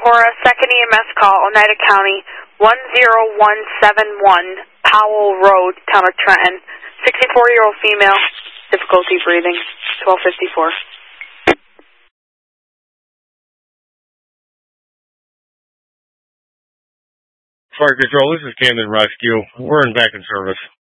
Hora, 2nd EMS call, Oneida County, 10171, Powell Road, Town of Trenton. 64-year-old female, difficulty breathing, 1254. Fire Control, this is Camden Rescue. We're in back in service.